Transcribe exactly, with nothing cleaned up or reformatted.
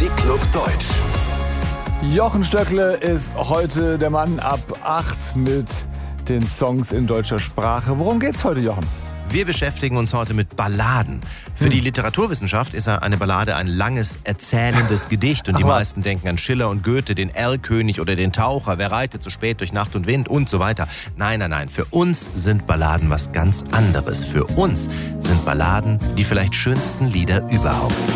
Musikclub Deutsch. Jochen Stöckle ist heute der Mann ab acht mit den Songs in deutscher Sprache. Worum geht's heute, Jochen? Wir beschäftigen uns heute mit Balladen. Für die Literaturwissenschaft ist eine Ballade ein langes, erzählendes Gedicht. Und die Ach was. meisten denken an Schiller und Goethe, den Erlkönig oder den Taucher, wer reitet so spät durch Nacht und Wind und so weiter. Nein, nein, nein, für uns sind Balladen was ganz anderes. Für uns sind Balladen die vielleicht schönsten Lieder überhaupt.